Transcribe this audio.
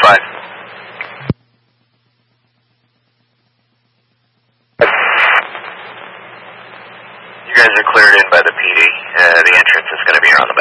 5. You guys are cleared in by the PD. The entrance is going to be around the